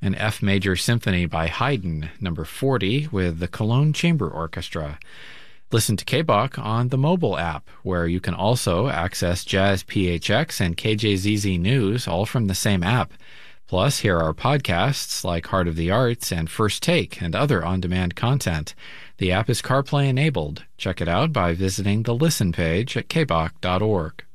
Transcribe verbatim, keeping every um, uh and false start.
an F Major Symphony by Haydn, number forty, with the Cologne Chamber Orchestra. Listen to K B O C on the mobile app, where you can also access Jazz P H X and K J Z Z News, all from the same app. Plus, here are podcasts like Heart of the Arts and First Take and other on-demand content. The app is CarPlay enabled. Check it out by visiting the Listen page at k b o c dot org.